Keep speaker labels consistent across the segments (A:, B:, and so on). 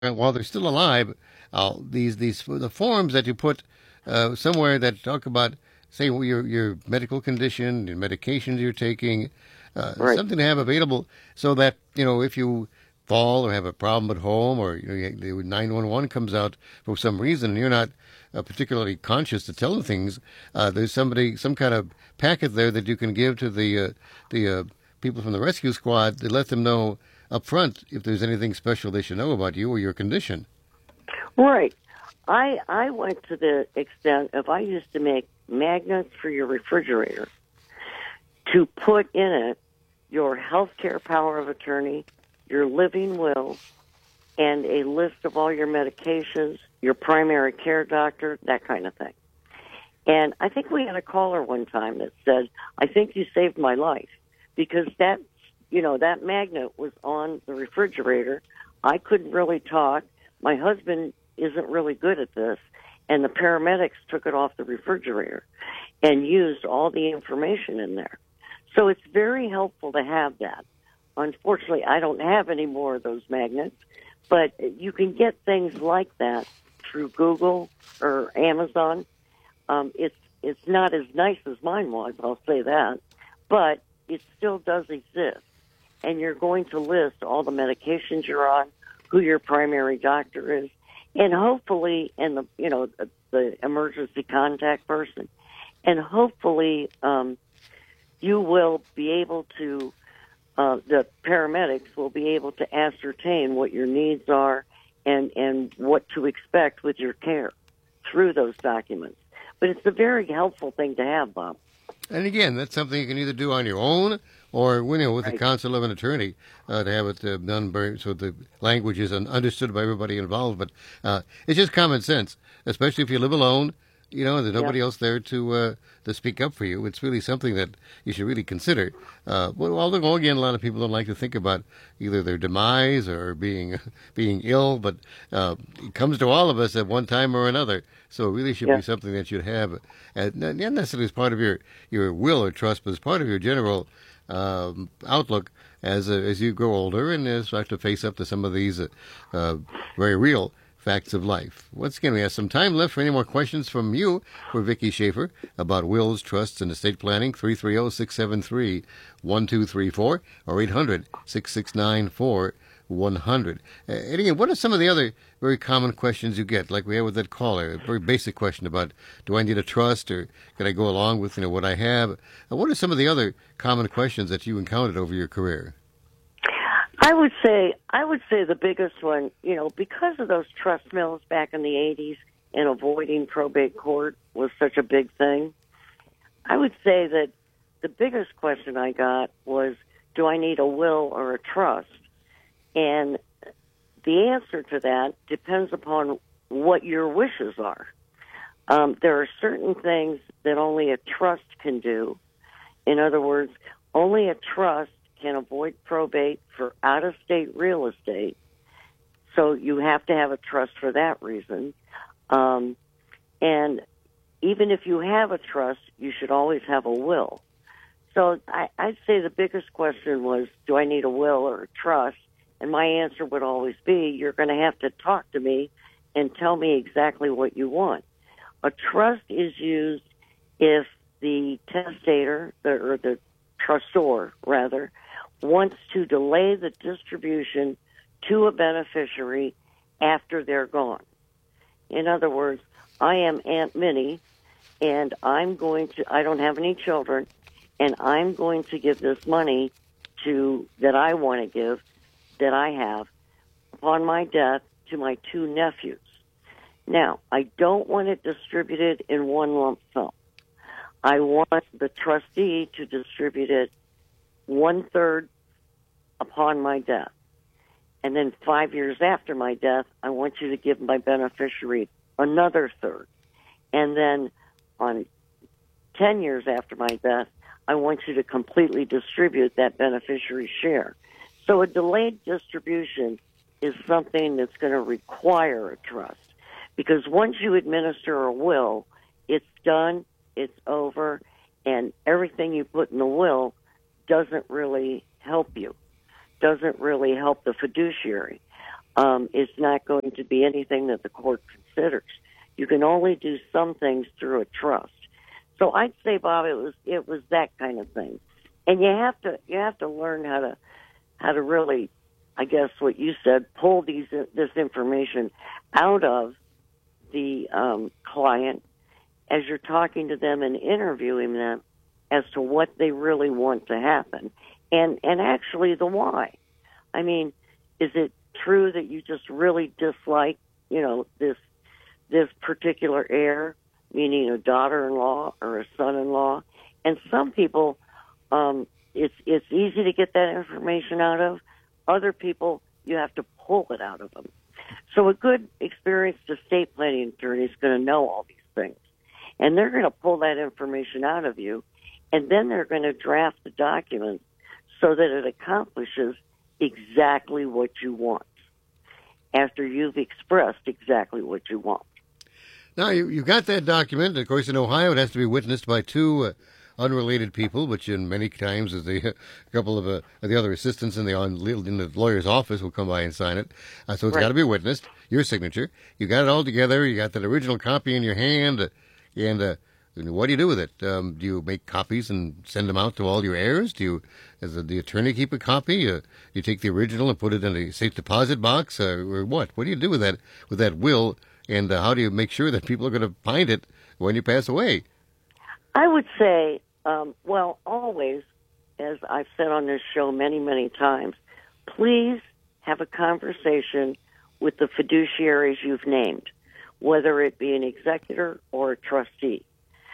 A: while they're still alive, these the forms that you put somewhere that talk about, say, your medical condition, your medications you're taking,
B: Right.
A: something to have available so that if you fall or have a problem at home, or the 911 comes out for some reason and you're not particularly conscious to tell them things, there's some kind of packet there that you can give to the people from the rescue squad to let them know up front if there's anything special they should know about you or your condition.
B: Right. I went to the extent of I used to make magnets for your refrigerator to put in it your healthcare power of attorney, your living will, and a list of all your medications, your primary care doctor, that kind of thing. And I think we had a caller one time that said, "I think you saved my life," because that magnet was on the refrigerator. I couldn't really talk. My husband isn't really good at this, and the paramedics took it off the refrigerator and used all the information in there. So it's very helpful to have that. Unfortunately, I don't have any more of those magnets, but you can get things like that through Google or Amazon. It's not as nice as mine was, I'll say that, but it still does exist. And you're going to list all the medications you're on, who your primary doctor is, and hopefully, and the emergency contact person, and hopefully you will be able to. The paramedics will be able to ascertain what your needs are and what to expect with your care through those documents. But it's a very helpful thing to have, Bob.
A: And again, that's something you can either do on your own or with the
B: Right.
A: counsel of an attorney to have it done so the language is understood by everybody involved. But it's just common sense, especially if you live alone. There's
B: Yep.
A: nobody else there to speak up for you. It's really something that you should really consider. Although again, a lot of people don't like to think about either their demise or being being ill, but it comes to all of us at one time or another. So it really should be
B: Yep.
A: something that you'd have, not necessarily as part of your will or trust, but as part of your general outlook as you grow older and start to face up to some of these very real facts of life. Once again, we have some time left for any more questions from you for Vicki Schaefer about wills, trusts, and estate planning. 330-673-1234 or 800-669-4100. And again, what are some of the other very common questions you get, like we had with that caller, a very basic question about, do I need a trust or can I go along with what I have? What are some of the other common questions that you encountered over your career?
B: I would say the biggest one, because of those trust mills back in the 80s and avoiding probate court was such a big thing. I would say that the biggest question I got was, do I need a will or a trust? And the answer to that depends upon what your wishes are. There are certain things that only a trust can do. In other words, only a trust can avoid probate for out-of-state real estate. So you have to have a trust for that reason. And even if you have a trust, you should always have a will. So I'd say the biggest question was, do I need a will or a trust? And my answer would always be, you're going to have to talk to me and tell me exactly what you want. A trust is used if the testator, or the trustor, rather, wants to delay the distribution to a beneficiary after they're gone. In other words, I am Aunt Minnie, and I don't have any children, and I'm going to give this money that I want to give, that I have, upon my death, to my two nephews. Now, I don't want it distributed in one lump sum. I want the trustee to distribute it 1/3 upon my death. And then 5 years after my death, I want you to give my beneficiary another third. And then on 10 years after my death, I want you to completely distribute that beneficiary share. So a delayed distribution is something that's going to require a trust. Because once you administer a will, it's done, it's over, and everything you put in the will doesn't really help you, doesn't really help the fiduciary. It's not going to be anything that the court considers. You can only do some things through a trust. So I'd say, Bob, it was that kind of thing, and you have to learn how to really, I guess what you said, pull this information out of the client as you're talking to them and interviewing them as to what they really want to happen, and actually the why. I mean, is it true that you just really dislike, this particular heir, meaning a daughter-in-law or a son-in-law? And some people, it's easy to get that information out of. Other people, you have to pull it out of them. So a good, experienced estate planning attorney is going to know all these things, and they're going to pull that information out of you, and then they're going to draft the document so that it accomplishes exactly what you want after you've expressed exactly what you want.
A: Now, you got that document. Of course, in Ohio, it has to be witnessed by two unrelated people, which in many times is a couple of the other assistants in the lawyer's office will come by and sign it. So it's got to be witnessed, your signature. You got it all together. You got that original copy in your hand. And what do you do with it? Do you make copies and send them out to all your heirs? Does the attorney keep a copy? Do you take the original and put it in a safe deposit box? Or what? What do you do with that will? And how do you make sure that people are going to find it when you pass away?
B: I would say, always, as I've said on this show many, many times, please have a conversation with the fiduciaries you've named, whether it be an executor or a trustee.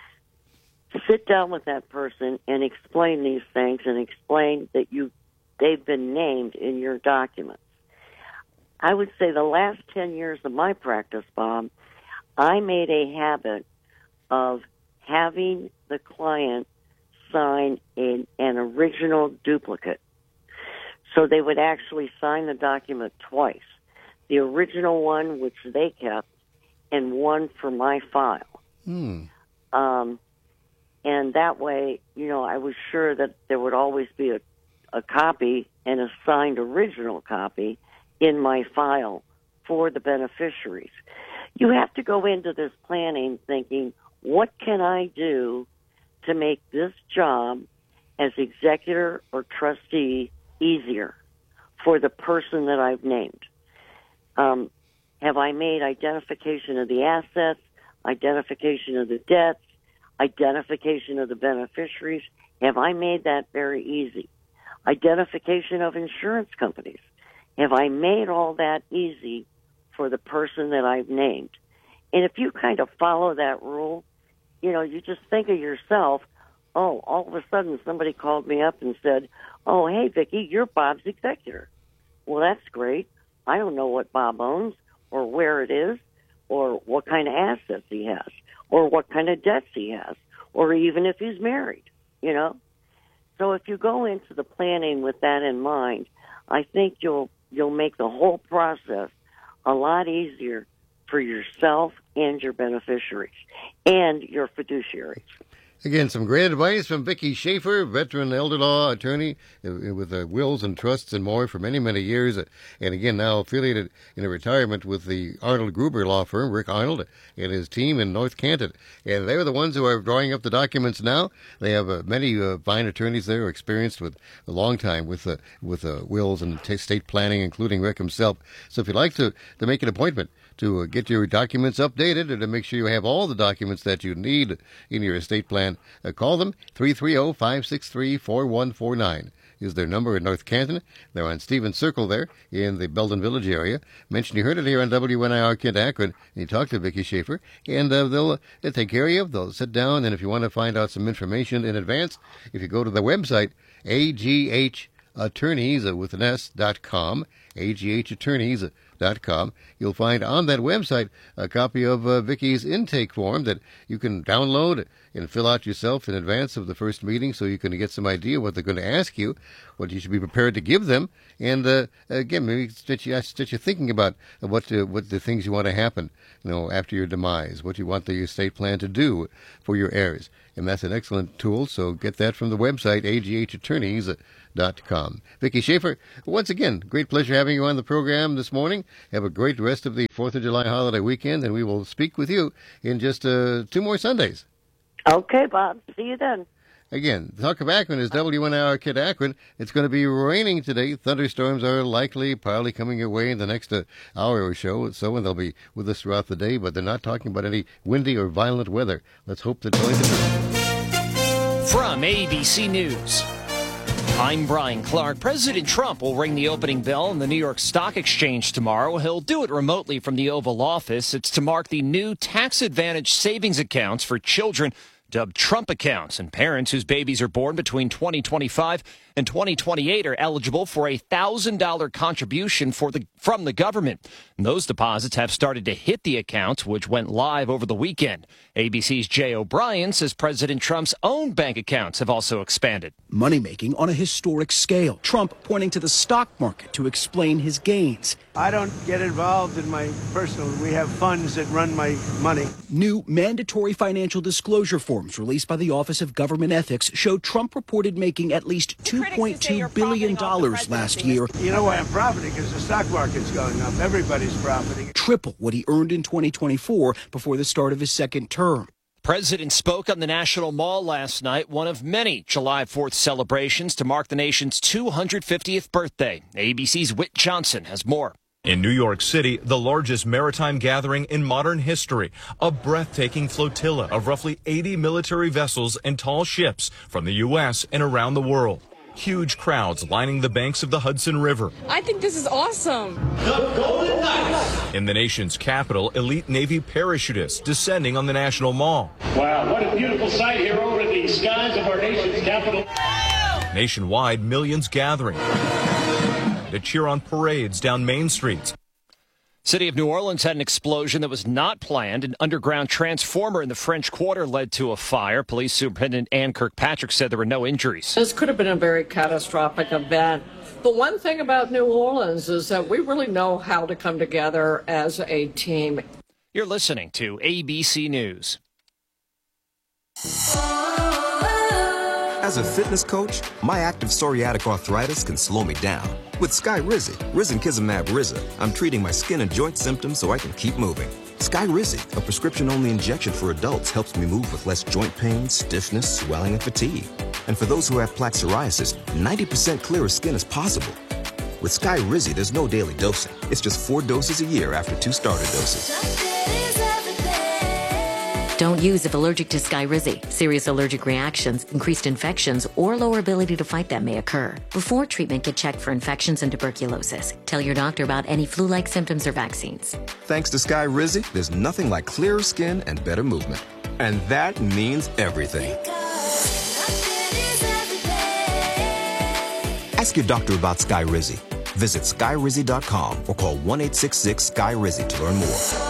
B: Sit down with that person and explain these things and explain that they've been named in your documents. I would say the last 10 years of my practice, Bob, I made a habit of having the client sign an original duplicate. So they would actually sign the document twice. The original one, which they kept, and one for my file. And that way, I was sure that there would always be a copy and a signed original copy in my file for the beneficiaries. You have to go into this planning thinking, what can I do to make this job as executor or trustee easier for the person that I've named? Have I made identification of the assets, identification of the debts, identification of the beneficiaries? Have I made that very easy? Identification of insurance companies. Have I made all that easy for the person that I've named? And if you kind of follow that rule, you just think of yourself, oh, all of a sudden somebody called me up and said, oh, hey, Vicki, you're Bob's executor. Well, that's great. I don't know what Bob owns or where it is or what kind of assets he has or what kind of debts he has or even if he's married, So if you go into the planning with that in mind, I think you'll make the whole process a lot easier for yourself and your beneficiaries and your fiduciaries.
A: Again, some great advice from Vicki Schaefer, veteran elder law attorney with wills and trusts and more for many, many years. And again, now affiliated in a retirement with the Arnold Gruber law firm, Rick Arnold, and his team in North Canton. And they're the ones who are drawing up the documents now. They have many fine attorneys there experienced with a long time with wills and estate planning, including Rick himself. So if you'd like to make an appointment to get your documents updated and to make sure you have all the documents that you need in your estate plan, call them. 330-563-4149 is their number in North Canton. They're on Stevens Circle there in the Belden Village area. Mention you heard it here on WNIR Kent Akron, and you talk to Vicki Schaefer, and they'll take care of you. They'll sit down, and if you want to find out some information in advance, if you go to the website, aghattorneys with an S.com, aghattorneys.com, you'll find on that website a copy of Vicki's intake form that you can download and fill out yourself in advance of the first meeting so you can get some idea what they're going to ask you, what you should be prepared to give them, and again, maybe start you thinking about what the things you want to happen, after your demise, what you want the estate plan to do for your heirs. And that's an excellent tool, so get that from the website, aghattorneys.com. ABCNews.com. Vicki Schaefer, once again, great pleasure having you on the program this morning. Have a great rest of the 4th of July holiday weekend, and we will speak with you in just 2 more Sundays.
B: Okay, Bob. See you then.
A: Again, Talk of Akron is W1R Kid Akron. It's going to be raining today. Thunderstorms are likely, probably coming your way in the next hour or so, and they'll be with us throughout the day, but they're not talking about any windy or violent weather. Let's hope they're telling the truth.
C: From ABC News, I'm Brian Clark. President Trump will ring the opening bell in the New York Stock Exchange tomorrow. He'll do it remotely from the Oval Office. It's to mark the new tax advantage savings accounts for children, dubbed Trump accounts, and parents whose babies are born between 2025 and 2028 are eligible for a $1,000 contribution from the government. And those deposits have started to hit the accounts, which went live over the weekend. ABC's Jay O'Brien says President Trump's own bank accounts have also expanded.
D: Money-making on a historic scale. Trump pointing to the stock market to explain his gains.
E: I don't get involved in my personal. We have funds that run my money.
D: New mandatory financial disclosure forms released by the Office of Government Ethics show Trump reported making at least $2.2 billion last year.
E: You know why I'm profiting? Because the stock market's going up. Everybody's profiting.
D: Triple what he earned in 2024 before the start of his second term.
C: President spoke on the National Mall last night, one of many July 4th celebrations to mark the nation's 250th birthday. ABC's Whit Johnson has more.
F: In New York City, the largest maritime gathering in modern history, a breathtaking flotilla of roughly 80 military vessels and tall ships from the U.S. and around the world. Huge crowds lining the banks of the Hudson River.
G: I think this is awesome.
F: The Golden Knights. In the nation's capital, elite Navy parachutists descending on the National Mall.
H: Wow, what a beautiful sight here over the skies of our nation's capital.
F: Nationwide, millions gathering to cheer on parades down Main Street.
C: City of New Orleans had an explosion that was not planned. An underground transformer in the French Quarter led to a fire. Police Superintendent Ann Kirkpatrick said there were no injuries.
I: This could have been a very catastrophic event. The one thing about New Orleans is that we really know how to come together as a team.
C: You're listening to ABC News.
J: As a fitness coach, my active psoriatic arthritis can slow me down. With Skyrizi, Risankizumab Riza, I'm treating my skin and joint symptoms so I can keep moving. Skyrizi, a prescription-only injection for adults, helps me move with less joint pain, stiffness, swelling, and fatigue. And for those who have plaque psoriasis, 90% clearer skin is possible. With Skyrizi, there's no daily dosing. It's just 4 doses a year after 2 starter doses.
K: Don't use if allergic to Skyrizi. Serious allergic reactions, increased infections, or lower ability to fight them may occur. Before treatment, get checked for infections and tuberculosis. Tell your doctor about any flu-like symptoms or vaccines.
J: Thanks to Skyrizi, there's nothing like clearer skin and better movement. And that means everything. Ask your doctor about Skyrizi. Visit Skyrizi.com or call 1-866-SKY-RIZI to learn more.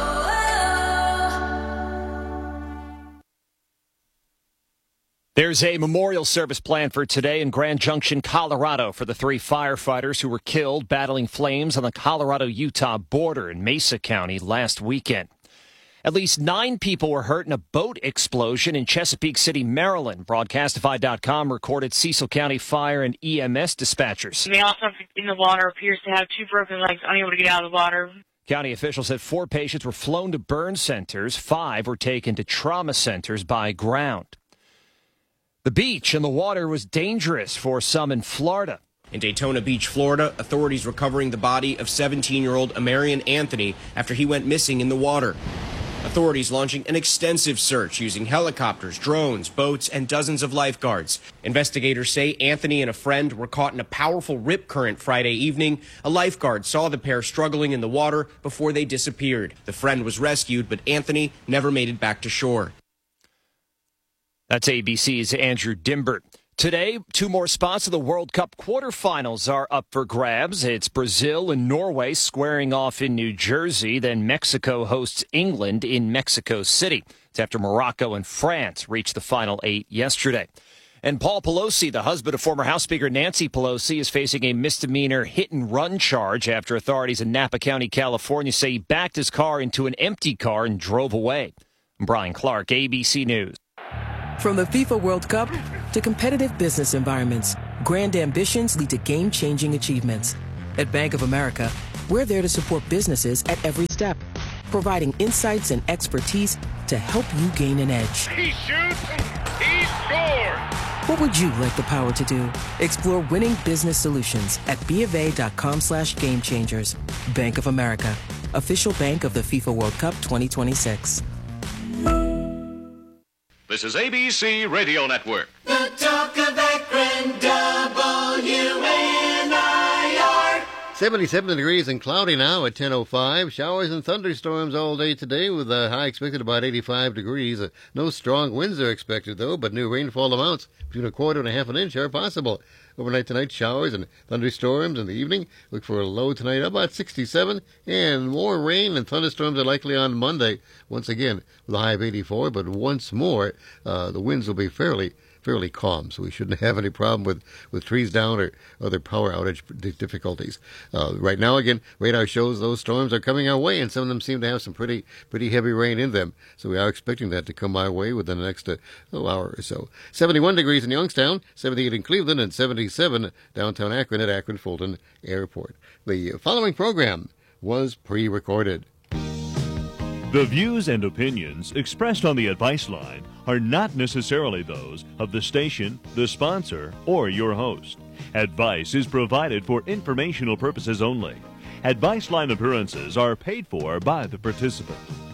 C: There's a memorial service planned for today in Grand Junction, Colorado, for the 3 firefighters who were killed battling flames on the Colorado-Utah border in Mesa County last weekend. At least 9 people were hurt in a boat explosion in Chesapeake City, Maryland. Broadcastify.com recorded Cecil County Fire and EMS dispatchers.
L: The also in the water appears to have 2 broken legs, unable to get out of the water.
C: County officials said 4 patients were flown to burn centers. 5 were taken to trauma centers by ground. The beach and the water was dangerous for some in Florida.
M: In Daytona Beach, Florida, authorities recovering the body of 17-year-old Amarian Anthony after he went missing in the water. Authorities launching an extensive search using helicopters, drones, boats, and dozens of lifeguards. Investigators say Anthony and a friend were caught in a powerful rip current Friday evening. A lifeguard saw the pair struggling in the water before they disappeared. The friend was rescued, but Anthony never made it back to shore.
C: That's ABC's Andrew Dimbert. Today, 2 more spots of the World Cup quarterfinals are up for grabs. It's Brazil and Norway squaring off in New Jersey. Then Mexico hosts England in Mexico City. It's after Morocco and France reached the final 8 yesterday. And Paul Pelosi, the husband of former House Speaker Nancy Pelosi, is facing a misdemeanor hit-and-run charge after authorities in Napa County, California, say he backed his car into an empty car and drove away. I'm Brian Clark, ABC News.
N: From the FIFA World Cup to competitive business environments,
G: Grand ambitions lead to game-changing achievements. At Bank of America, we're there to support businesses at every step, providing insights and expertise to help you gain an edge.
N: He shoots, he scores!
G: What would you like the power to do? Explore winning business solutions at BofA.com/gamechangers. Bank of America, official bank of the FIFA World Cup 2026.
N: This is ABC Radio Network.
O: The talk of Akron, WNIR.
A: 77 degrees and cloudy now at 10:05. Showers and thunderstorms all day today with a high expected about 85 degrees. No strong winds are expected, though, but new rainfall amounts between a quarter and a half an inch are possible. Overnight tonight, showers and thunderstorms in the evening. Look for a low tonight about 67, and more rain and thunderstorms are likely on Monday. Once again, with a high of 84, but once more, the winds will be fairly calm, so we shouldn't have any problem with trees down or other power outage difficulties. Right now, again, radar shows those storms are coming our way, and some of them seem to have some pretty heavy rain in them. So we are expecting that to come our way within the next hour or so. 71 degrees in Youngstown, 78 in Cleveland, and 77 downtown Akron at Akron Fulton Airport. The following program was pre-recorded.
P: The views and opinions expressed on the Advice Line are not necessarily those of the station, the sponsor, or your host. Advice is provided for informational purposes only. Advice Line appearances are paid for by the participant.